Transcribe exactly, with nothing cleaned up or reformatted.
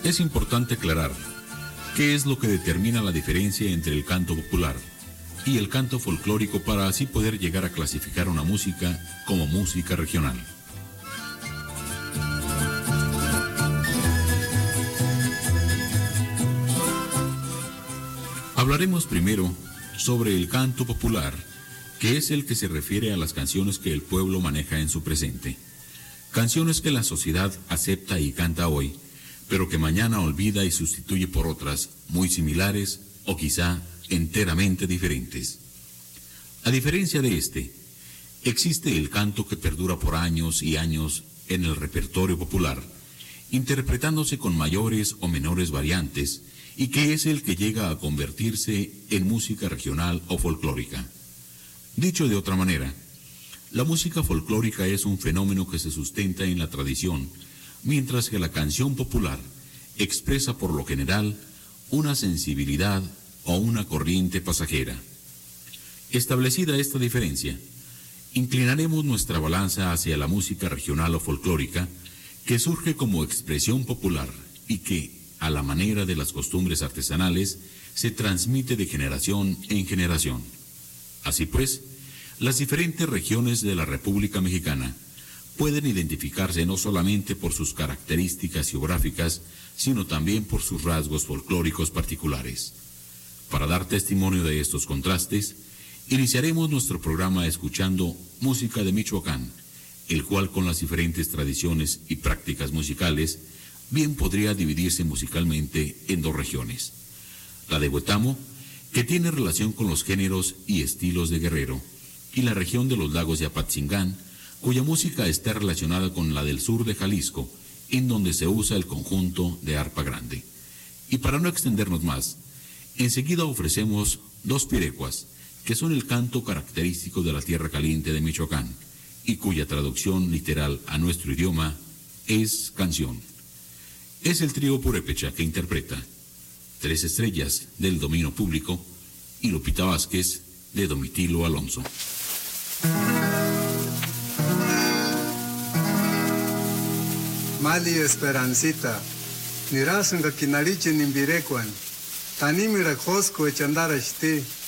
Es importante aclarar qué es lo que determina la diferencia entre el canto popular y el canto folclórico para así poder llegar a clasificar una música como música regional. Hablaremos primero sobre el canto popular, que es el que se refiere a las canciones que el pueblo maneja en su presente. Canciones que la sociedad acepta y canta hoy, pero que mañana olvida y sustituye por otras muy similares o quizá enteramente diferentes. A diferencia de este, existe el canto que perdura por años y años en el repertorio popular, interpretándose con mayores o menores variantes, y que es el que llega a convertirse en música regional o folclórica. Dicho de otra manera, la música folclórica es un fenómeno que se sustenta en la tradición, mientras que la canción popular expresa por lo general una sensibilidad o una corriente pasajera. Establecida esta diferencia, inclinaremos nuestra balanza hacia la música regional o folclórica, que surge como expresión popular y que, a la manera de las costumbres artesanales, se transmite de generación en generación. Así pues, las diferentes regiones de la República Mexicana pueden identificarse no solamente por sus características geográficas, sino también por sus rasgos folclóricos particulares. Para dar testimonio de estos contrastes, iniciaremos nuestro programa escuchando música de Michoacán, el cual con las diferentes tradiciones y prácticas musicales bien podría dividirse musicalmente en dos regiones. La de Huetamo, que tiene relación con los géneros y estilos de Guerrero, y la región de los lagos de Apatzingán, cuya música está relacionada con la del sur de Jalisco, en donde se usa el conjunto de arpa grande. Y para no extendernos más, enseguida ofrecemos dos pirecuas, que son el canto característico de la tierra caliente de Michoacán, y cuya traducción literal a nuestro idioma es canción. Es el trío purépecha que interpreta Tres Estrellas del dominio público y Lupita Vázquez de Domitilo Alonso. Mali Esperancita, Nirasanga Kinariche Nimbirecuan, Tanimira Josco Echandarashti.